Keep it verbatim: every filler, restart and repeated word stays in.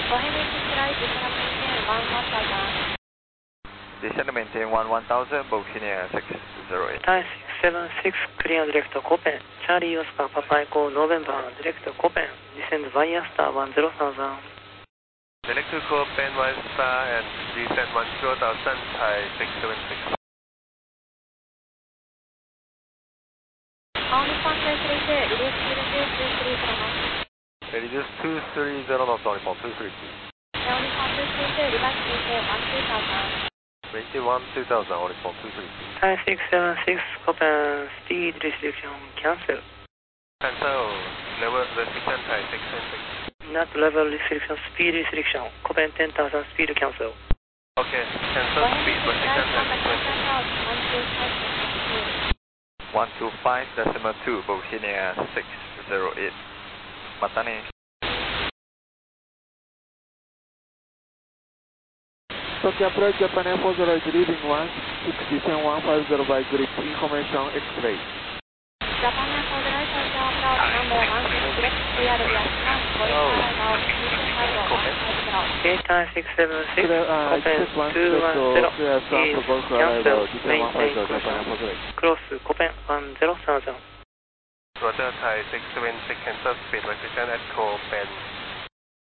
Descend and maintain one one thousand, Bohemia six zero eight. Thai six seven six, clear direct Copen. Charlie Oscar Papa Echo November, direct Copen. Descend via star one zero thousand. Direct to Copen one star and descend one zero thousand, Thai six seven six. Reduce two three zero knots, only point two three two. twenty-one two thousand, only point two three two. Thai six seven six, Copen, speed restriction, cancel. Cancel, level restriction, Thai six seven six. Not level restriction, speed restriction, Copen ten thousand, speed cancel. Okay, cancel speed restriction, Thai six seven six. one two five decimal two, Bohemia six zero eight. Matane. Tokyo approach Japan Air four zero is leaving one six descend one five zero by grid information X-ray. Japan Air four zero Tokyo approach number one six direct clear via scan forty-five Okay, Thai six seven six, Copen two one zero is cancel, maintain caution, cross Copen one zero thousand. Roger, Thai six seven six, cancel speed restriction at Copen